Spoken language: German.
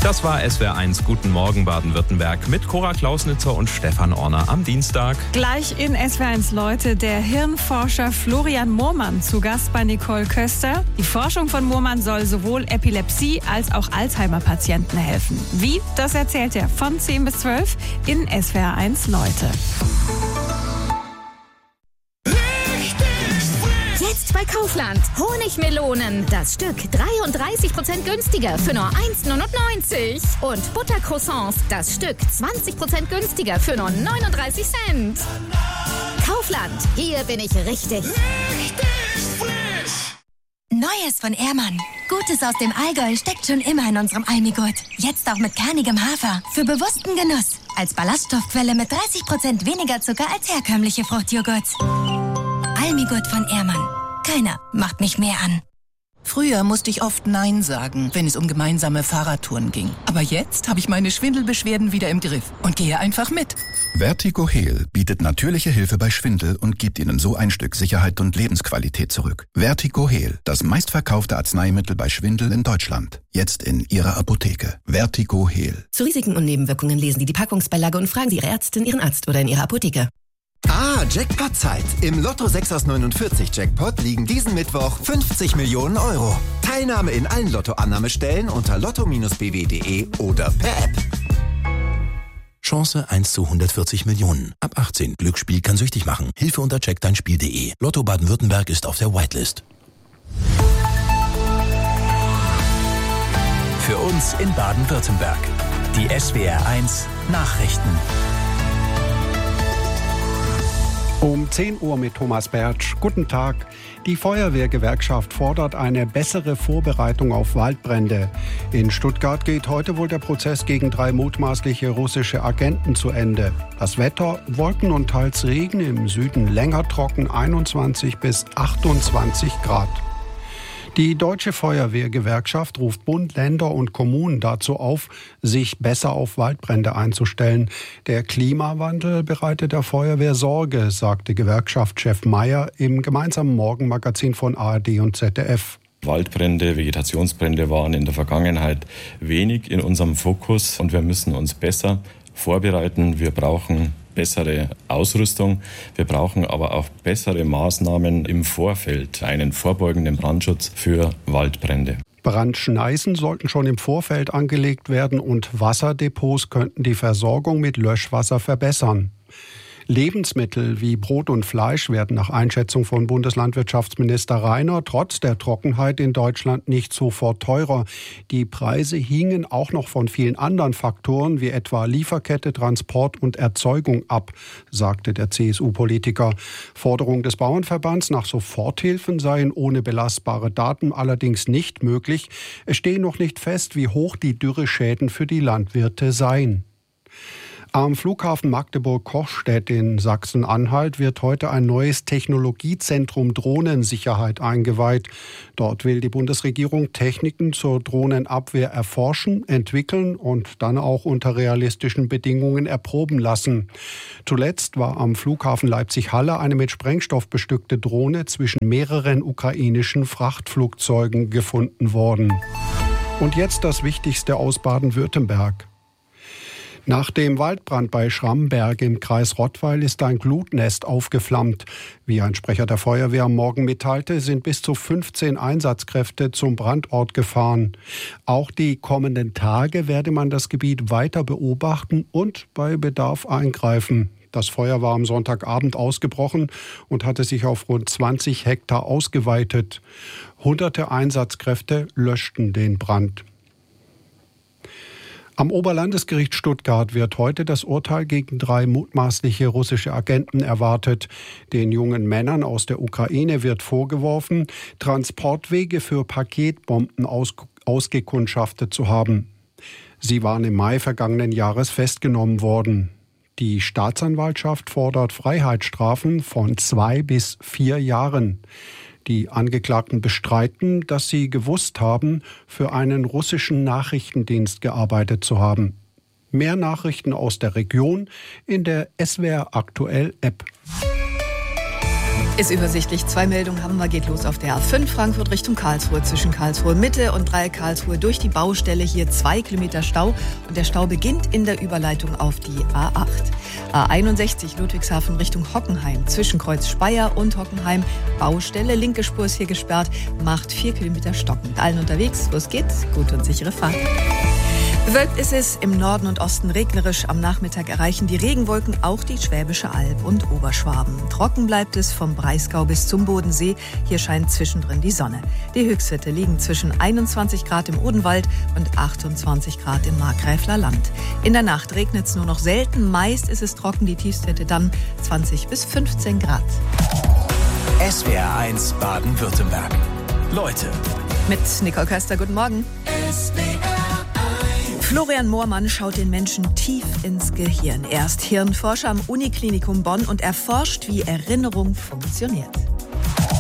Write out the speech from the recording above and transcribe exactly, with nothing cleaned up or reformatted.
Das war S W R eins Guten Morgen Baden-Württemberg mit Cora Klausnitzer und Stefan Orner am Dienstag. Gleich in S W R eins Leute der Hirnforscher Florian Mohrmann zu Gast bei Nicole Köster. Die Forschung von Mohrmann soll sowohl Epilepsie- als auch Alzheimer-Patienten helfen. Wie? Das erzählt er von zehn bis zwölf in S W R eins Leute. Jetzt bei Kaufland. Honigmelonen. Das Stück dreiunddreißig Prozent günstiger für nur eins neunundneunzig. Und Buttercroissants. Das Stück zwanzig Prozent günstiger für nur neununddreißig Cent. Kaufland. Hier bin ich richtig. Richtig frisch. Neues von Ehrmann. Gutes aus dem Allgäu steckt schon immer in unserem Almigurt. Jetzt auch mit kernigem Hafer. Für bewussten Genuss. Als Ballaststoffquelle mit dreißig Prozent weniger Zucker als herkömmliche Fruchtjoghurts. Almigurt von Ehrmann. Keiner macht mich mehr an. Früher musste ich oft Nein sagen, wenn es um gemeinsame Fahrradtouren ging. Aber jetzt habe ich meine Schwindelbeschwerden wieder im Griff und gehe einfach mit. Vertigo Heal bietet natürliche Hilfe bei Schwindel und gibt Ihnen so ein Stück Sicherheit und Lebensqualität zurück. Vertigo Heal, das meistverkaufte Arzneimittel bei Schwindel in Deutschland. Jetzt in Ihrer Apotheke. Vertigo Heal. Zu Risiken und Nebenwirkungen lesen Sie die Packungsbeilage und fragen Sie Ihre Ärztin, Ihren Arzt oder in Ihrer Apotheke. Ah, Jackpot-Zeit. Im Lotto sechs aus neunundvierzig Jackpot liegen diesen Mittwoch fünfzig Millionen Euro. Teilnahme in allen Lotto-Annahmestellen unter lotto Bindestrich b w punkt de oder per App. Chance eins zu hundertvierzig Millionen. Ab achtzehn. Glücksspiel kann süchtig machen. Hilfe unter check dein Spiel punkt de. Lotto Baden-Württemberg ist auf der Whitelist. Für uns in Baden-Württemberg. Die S W R eins Nachrichten. Um zehn Uhr mit Thomas Bertsch. Guten Tag. Die Feuerwehrgewerkschaft fordert eine bessere Vorbereitung auf Waldbrände. In Stuttgart geht heute wohl der Prozess gegen drei mutmaßliche russische Agenten zu Ende. Das Wetter: Wolken und teils Regen, im Süden länger trocken, einundzwanzig bis achtundzwanzig Grad. Die Deutsche Feuerwehrgewerkschaft ruft Bund, Länder und Kommunen dazu auf, sich besser auf Waldbrände einzustellen. Der Klimawandel bereitet der Feuerwehr Sorge, sagte Gewerkschaftschef Mayer im gemeinsamen Morgenmagazin von A R D und Z D F. Waldbrände, Vegetationsbrände waren in der Vergangenheit wenig in unserem Fokus und wir müssen uns besser vorbereiten. Wir brauchen bessere Ausrüstung. Wir brauchen aber auch bessere Maßnahmen im Vorfeld, einen vorbeugenden Brandschutz für Waldbrände. Brandschneisen sollten schon im Vorfeld angelegt werden und Wasserdepots könnten die Versorgung mit Löschwasser verbessern. Lebensmittel wie Brot und Fleisch werden nach Einschätzung von Bundeslandwirtschaftsminister Rainer trotz der Trockenheit in Deutschland nicht sofort teurer. Die Preise hingen auch noch von vielen anderen Faktoren wie etwa Lieferkette, Transport und Erzeugung ab, sagte der C S U-Politiker. Forderung des Bauernverbands nach Soforthilfen seien ohne belastbare Daten allerdings nicht möglich. Es stehe noch nicht fest, wie hoch die Dürreschäden für die Landwirte seien. Am Flughafen Magdeburg-Kochstedt in Sachsen-Anhalt wird heute ein neues Technologiezentrum Drohnensicherheit eingeweiht. Dort will die Bundesregierung Techniken zur Drohnenabwehr erforschen, entwickeln und dann auch unter realistischen Bedingungen erproben lassen. Zuletzt war am Flughafen Leipzig-Halle eine mit Sprengstoff bestückte Drohne zwischen mehreren ukrainischen Frachtflugzeugen gefunden worden. Und jetzt das Wichtigste aus Baden-Württemberg. Nach dem Waldbrand bei Schramberg im Kreis Rottweil ist ein Glutnest aufgeflammt. Wie ein Sprecher der Feuerwehr am Morgen mitteilte, sind bis zu fünfzehn Einsatzkräfte zum Brandort gefahren. Auch die kommenden Tage werde man das Gebiet weiter beobachten und bei Bedarf eingreifen. Das Feuer war am Sonntagabend ausgebrochen und hatte sich auf rund zwanzig Hektar ausgeweitet. Hunderte Einsatzkräfte löschten den Brand. Am Oberlandesgericht Stuttgart wird heute das Urteil gegen drei mutmaßliche russische Agenten erwartet. Den jungen Männern aus der Ukraine wird vorgeworfen, Transportwege für Paketbomben aus, ausgekundschaftet zu haben. Sie waren im Mai vergangenen Jahres festgenommen worden. Die Staatsanwaltschaft fordert Freiheitsstrafen von zwei bis vier Jahren. Die Angeklagten bestreiten, dass sie gewusst haben, für einen russischen Nachrichtendienst gearbeitet zu haben. Mehr Nachrichten aus der Region in der S W R Aktuell App. Ist übersichtlich. Zwei Meldungen haben wir. Geht los auf der A fünf Frankfurt Richtung Karlsruhe. Zwischen Karlsruhe Mitte und Dreieck Karlsruhe durch die Baustelle. Hier zwei Kilometer Stau. Und der Stau beginnt in der Überleitung auf die A acht. A einundsechzig Ludwigshafen Richtung Hockenheim. Zwischen Kreuz Speyer und Hockenheim. Baustelle. Linke Spur ist hier gesperrt. Macht vier Kilometer stockend. Allen unterwegs. Los geht's. Gute und sichere Fahrt. Bewölkt ist es, im Norden und Osten regnerisch. Am Nachmittag erreichen die Regenwolken auch die Schwäbische Alb und Oberschwaben. Trocken bleibt es vom Breisgau bis zum Bodensee. Hier scheint zwischendrin die Sonne. Die Höchstwerte liegen zwischen einundzwanzig Grad im Odenwald und achtundzwanzig Grad im Markgräfler Land. In der Nacht regnet es nur noch selten. Meist ist es trocken, die Tiefstwerte dann zwanzig bis fünfzehn Grad. S W R eins Baden-Württemberg. Leute. Mit Nicole Köster, guten Morgen. S W R Florian Moormann schaut den Menschen tief ins Gehirn. Er ist Hirnforscher am Uniklinikum Bonn und erforscht, wie Erinnerung funktioniert.